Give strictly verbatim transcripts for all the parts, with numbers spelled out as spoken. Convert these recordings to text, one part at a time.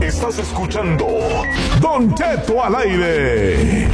Estás escuchando Don Cheto al aire.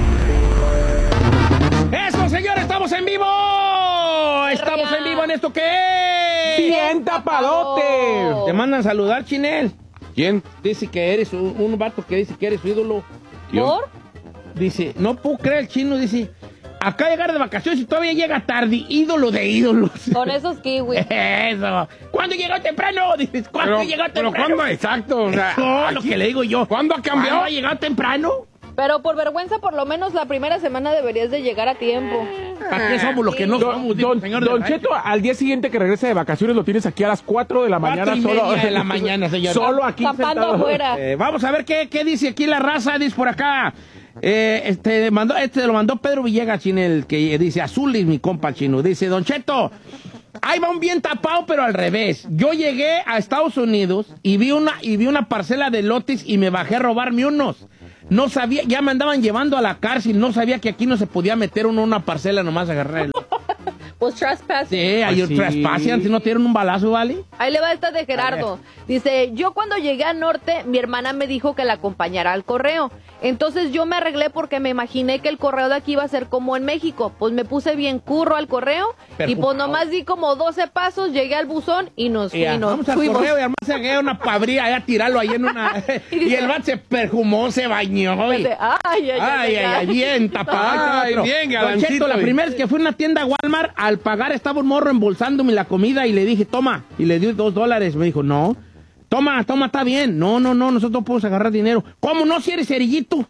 ¡Eso, señores! ¡Estamos en vivo! ¡Estamos en vivo en esto que es! ¡Bien tapadote! Te mandan saludar, Chinel. ¿Quién? Dice que eres un, un vato que dice que eres su ídolo. ¿Por? Dice, no puedo creer el chino, dice, acá llegar de vacaciones y todavía llega tarde, ídolo de ídolos. Con esos kiwis. Eso. ¿Cuándo llegó temprano? Dices, ¿cuándo Pero, llegó temprano? pero ¿cuándo exacto? O sea, No, aquí- lo que le digo yo. ¿Cuándo ha cambiado? ¿Cuándo ha llegado temprano? Pero por vergüenza, por lo menos la primera semana deberías de llegar a tiempo. ¿Para qué somos los que no Don, somos? Dijo don, el señor de don la Cheto, al día siguiente que regrese de vacaciones lo tienes aquí a las cuatro de la Cuatro mañana. y Solo media de la mañana, señor. Solo aquí Campando sentado. afuera. Eh, vamos a ver qué, qué dice aquí la raza, dice por acá. Eh, este, mandó, este lo mandó Pedro Villegas, Chinel, que dice, Azulis, mi compa chino. Dice, Don Cheto, ahí va un bien tapado, pero al revés. Yo llegué a Estados Unidos y vi una, y vi una parcela de lotes y me bajé a robarme unos. No sabía, ya me andaban llevando a la cárcel, no sabía que aquí no se podía meter uno en una parcela nomás agarrar el... Pues trespassing. Sí, hay Pues un sí. trespassing, antes no te dieron un balazo, ¿vale? Ahí le va esta de Gerardo. Dice, yo cuando llegué al norte, mi hermana me dijo que la acompañara al correo. Entonces yo me arreglé porque me imaginé que el correo de aquí iba a ser como en México. Pues me puse bien curro al correo y pues Perjudicado. nomás di como doce pasos, llegué al buzón y nos, Ya, y nos vamos al fuimos. correo y además se agarra una pabría allá a tirarlo ahí en una... Y y dice- el bat se perfumó, se bañó. y- Dice, ay, ay, ay, Ay, ay, ay, bien tapado. Ay, bien, Don galancito. Cheto, la primera vez que fui a una tienda Walmart, al pagar estaba un morro embolsándome la comida y le dije, toma, y le di dos dólares. Me dijo, no, toma, toma, está bien. No, no, no, nosotros no podemos agarrar dinero. ¿Cómo no si eres cerillito?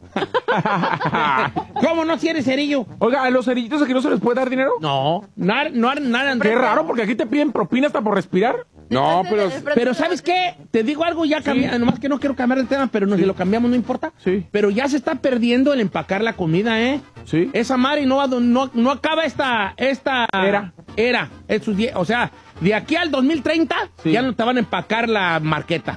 ¿Cómo no si eres cerillo? Oiga, ¿a los cerillitos aquí no se les puede dar dinero? No, nada, no, nada. Qué raro, porque aquí te piden propina hasta por respirar. No, pero... Pero ¿sabes qué? Te digo algo, ya cambié, nomás que no quiero cambiar el tema, pero no, si lo cambiamos no importa. Sí. Pero ya se está perdiendo el empacar la comida, ¿eh? Sí. Esa madre no, va- no, no acaba esta, esta Era. era. Esos die- o sea, de aquí al dos mil treinta Sí. ya no te van a empacar la marqueta.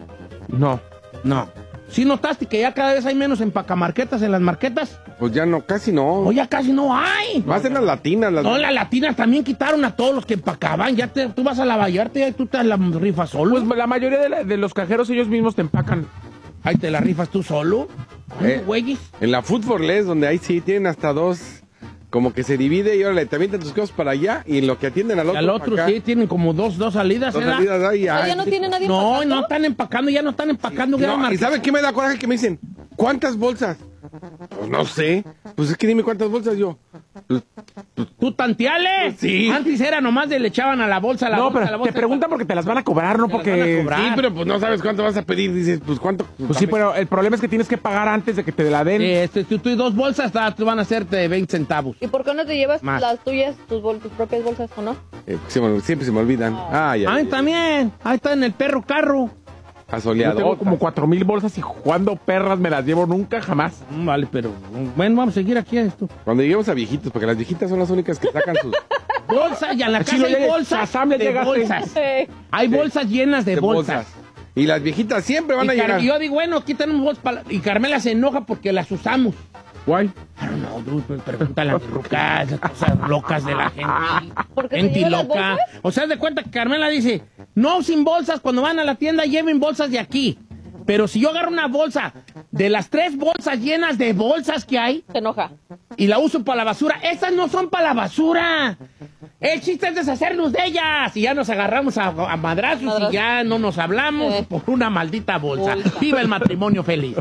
No. No. ¿Sí notaste que ya cada vez hay menos empacamarquetas en las marquetas? Pues ya no, casi no. O ya casi no hay. Va a ser las latinas. Las... No, las latinas también quitaron a todos los que empacaban. Ya te, tú vas a la Vallarta y tú te la rifas solo. Pues la mayoría de, la- de los cajeros ellos mismos te empacan. Ahí te la rifas tú solo. Eh. Güeyes. En la Food Les, donde ahí sí tienen hasta dos, como que se divide y órale, te avientan tus cosas para allá y en lo que atienden al Y otro. al otro acá, sí tienen como dos, dos salidas. dos ¿eh? salidas ahí. Ah, ay. ¿ya no tiene nadie No, empacando? no están empacando, ya no están empacando. gran No, ¿y marqueta. sabe qué me da coraje? Que me dicen, ¿cuántas bolsas? Pues no sé. Pues es que dime cuántas bolsas yo. Pues, ¿Tú tanteales? Sí. Antes era nomás de le echaban a la bolsa, a la No, bolsa, a la pero bolsa. te preguntan porque te las van a cobrar, no Te las porque... van a cobrar. sí, pero pues no sabes cuánto vas a pedir. Dices, pues cuánto. Pues sí, pero el problema es que tienes que pagar antes de que te la den. Sí, este, tú, tú y dos bolsas ta- te van a hacer de veinte centavos. ¿Y por qué no te llevas Más. las tuyas, tus, bol- tus propias bolsas, o no? Eh, se me- siempre se me olvidan. Ay, ay, Ay, ay. también. Ahí está en el perro carro. Yo Asoleado. tengo como cuatro mil bolsas y cuando perras me las llevo nunca, jamás. Mm, Vale, pero bueno, vamos a seguir aquí a esto. Cuando lleguemos a viejitos, porque las viejitas son las únicas que sacan sus Bolsas, y en la Así casa lo hay llegues, bolsas Shazam, ya de llegaste. bolsas. Eh, Hay bolsas llenas de, de bolsas. bolsas. Y las viejitas siempre van Y a Car- llegar. y yo digo, bueno, aquí tenemos bolsas para... Y Carmela se enoja porque las usamos. Guay. I don't know, dude, pero pregúntale a mi ruca, esas cosas locas de la gente. ¿Por qué te Gente llevas las loca. bolsas? O sea, haz de cuenta que Carmela dice, no sin bolsas, cuando van a la tienda lleven bolsas de aquí. Pero si yo agarro una bolsa, de las tres bolsas llenas de bolsas que hay, Se enoja. y la uso para la basura, esas no son para la basura. El chiste es deshacernos de ellas. Y ya nos agarramos a, a madrazos Madrazos. y ya no nos hablamos Eh. por una maldita bolsa. Bolsa. Viva el matrimonio feliz.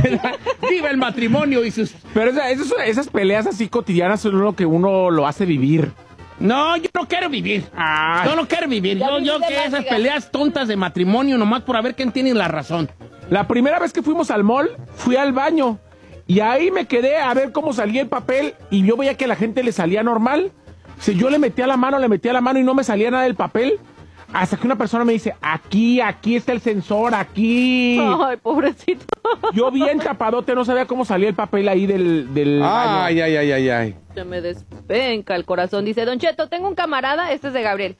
Viva el matrimonio y sus... Pero esa- esas, esas peleas así cotidianas son lo que uno lo hace vivir. No, yo no quiero vivir. Ah. Yo no quiero vivir. Ya Yo, yo viviste que más, esas diga. peleas tontas de matrimonio nomás por a ver quién tiene la razón. La primera vez que fuimos al mall, fui al baño. Y ahí me quedé a ver cómo salía el papel. Y yo veía que a la gente le salía normal. Si yo le metía la mano, le metía la mano y no me salía nada del papel. Hasta que una persona me dice, aquí, aquí está el sensor, aquí. Ay, pobrecito. Yo bien tapadote, no sabía cómo salía el papel ahí del, del baño. Ay, ay, ay, ay, ay. Se me despenca el corazón. Dice, Don Cheto, tengo un camarada, este es de Gabriel.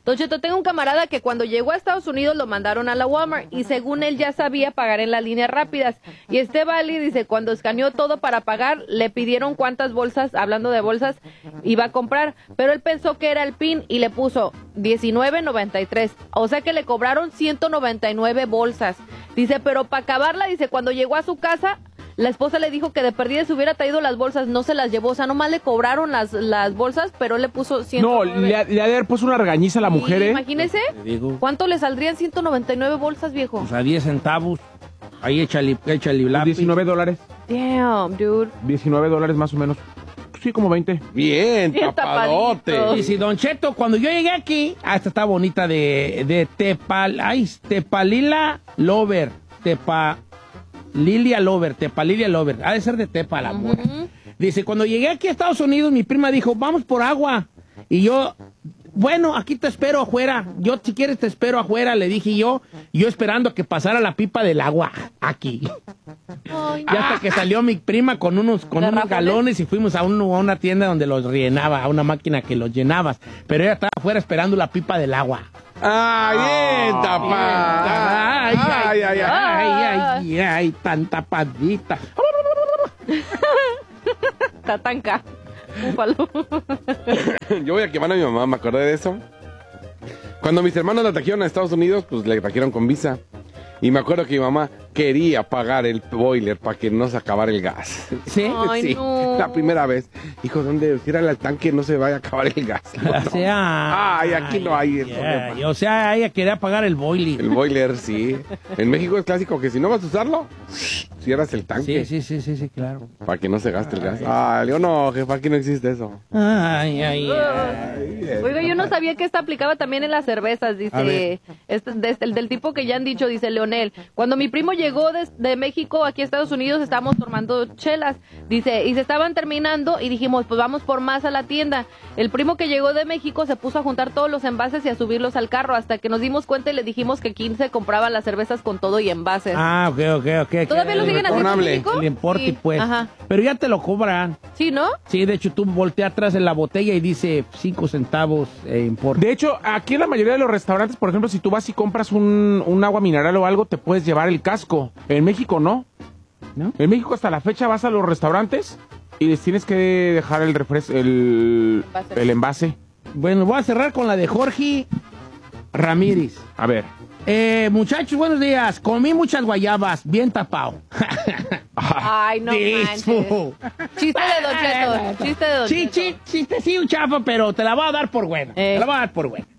Don Cheto, tengo un camarada que cuando llegó a Estados Unidos lo mandaron a la Walmart y según él ya sabía pagar en las líneas rápidas. Y este Valley dice, cuando escaneó todo para pagar, le pidieron cuántas bolsas, hablando de bolsas, iba a comprar. Pero él pensó que era el PIN y le puso diecinueve noventa y tres. O sea que le cobraron ciento noventa y nueve bolsas. Dice, pero para acabarla, dice, cuando llegó a su casa, la esposa le dijo que de perdida se hubiera traído las bolsas, no se las llevó, o sea, nomás le cobraron las, las bolsas, pero él le puso ciento nueve. No, le, ha- le ha de haber puesto una regañiza a la mujer, Sí, ¿eh? imagínese, Te digo. ¿cuánto le saldrían ciento noventa y nueve bolsas, viejo? O sea, diez centavos. Ahí échale, échale lápiz. diecinueve dólares. Damn, dude. diecinueve dólares más o menos. Sí, como veinte. Bien, Bien tapadote. tapadito. Y si Don Cheto, cuando yo llegué aquí, ah, esta está bonita de, de Tepal, ay, Tepalila Lover, Tepa, Lilia Lover, Tepalilia Lover, ha de ser de Tepa la morra. Dice, cuando llegué aquí a Estados Unidos, mi prima dijo, vamos por agua. Y yo, bueno, aquí te espero afuera. Yo, si quieres, te espero afuera, le dije yo. Yo esperando a que pasara la pipa del agua aquí. Ay, Y hasta que salió mi prima con unos, con unos ¿Garrafones? galones y fuimos a, un- a una tienda donde los rellenaba, a una máquina que los llenabas. Pero ella estaba afuera esperando la pipa del agua. Ah, bien, tapa. Ay, ay, ay, ay, ay. ay, ay, ay, tan tapadita. tatanca. Búfalo. Yo voy a quemar a mi mamá, me acordé de eso. Cuando mis hermanos la trajeron a Estados Unidos, pues le trajeron con visa. Y me acuerdo que mi mamá quería pagar el boiler para que no se acabara el gas. ¿Sí? Ay, sí, no. la primera vez. Hijo, ¿dónde? Tírale al tanque, no se vaya a acabar el gas. No, O no. sea... Ay, aquí no hay eso, ay, no. o sea, ella quería pagar el boiler. El boiler, sí. En México es clásico que si no vas a usarlo, cierras el tanque. Sí, sí, sí, sí, sí, claro. Para que no se gaste el gas. Ay, yo no, jefa, aquí no existe eso. Ay, ay, ay. Oiga, yo no sabía que esta aplicaba también en las cervezas, A ver. dice, este, de- el del tipo que ya han dicho, dice Leonel. Cuando mi primo llegó de, de México aquí a Estados Unidos, estábamos tomando chelas, dice, y se estaban terminando y dijimos, pues vamos por más a la tienda. El primo que llegó de México se puso a juntar todos los envases y a subirlos al carro, hasta que nos dimos cuenta y le dijimos que quince compraban las cervezas con todo y envases. Ah, ok, ok, ok. ¿Todavía lo siguen haciendo en retornable. México? El importe, Sí. pues. Ajá. Pero ya te lo cobran. Sí, ¿no? Sí, de hecho, tú volteas atrás en la botella y dice cinco centavos eh, importe. De hecho, aquí en la mayoría de los restaurantes, por ejemplo, si tú vas y compras un, un agua mineral o algo, te puedes llevar el casco. En México no. ¿No? En México hasta la fecha vas a los restaurantes y les tienes que dejar el refres el, Envase. el envase. Bueno, voy a cerrar con la de Jorge Ramírez. A ver. Eh, muchachos, buenos días. Comí muchas guayabas, bien tapado. Ay, no manches. Disfo. Chiste de Don Cheto, chiste de Don Sí, Cheto. sí, chiste, sí, un chafa, pero te la voy a dar por buena. Eh. Te la voy a dar por buena.